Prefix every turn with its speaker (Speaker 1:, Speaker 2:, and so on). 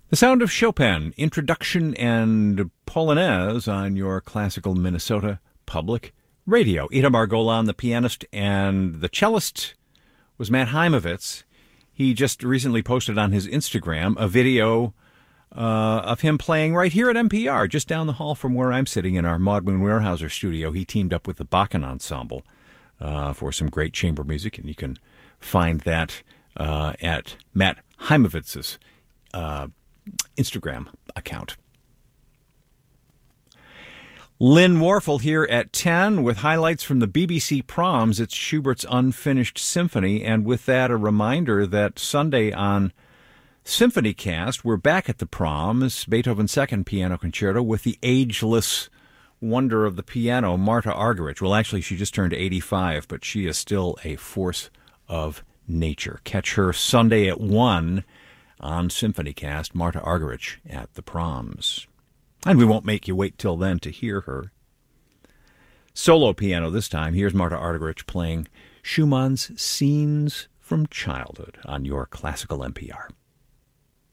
Speaker 1: The sound of Chopin, Introduction and Polonaise on your classical Minnesota Public Radio. Itamar Golan, the pianist, and the cellist was Matt Heimovitz. He just recently posted on his Instagram a video of him playing right here at NPR, just down the hall from where I'm sitting in our Maudwin Weyerhaeuser studio. He teamed up with the Bakken Ensemble for some great chamber music, and you can find that at Matt Heimovitz's Instagram account. Lynn Warfel here at 10 with highlights from the BBC Proms. It's Schubert's Unfinished Symphony, and with that, a reminder that Sunday on SymphonyCast, we're back at the Proms, Beethoven's Second Piano Concerto, with the ageless wonder of the piano, Marta Argerich. Well, actually, she just turned 85, but she is still a force of nature. Catch her Sunday at 1 on SymphonyCast, Marta Argerich at the Proms. And we won't make you wait till then to hear her. Solo piano this time. Here's Marta Argerich playing Schumann's Scenes from Childhood on your classical NPR.